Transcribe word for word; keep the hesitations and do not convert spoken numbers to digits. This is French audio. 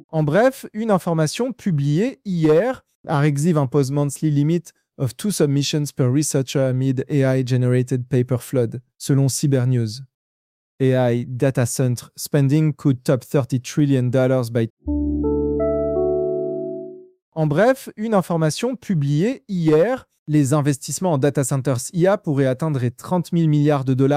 En bref, une information publiée hier. Arexi impose monthly limit of two submissions per researcher amid A I-generated paper flood, selon Cybernews. A I data center spending could top thirty trillion dollars by... En bref, une information publiée hier. Les investissements en data centers I A pourraient atteindre trente mille milliards de dollars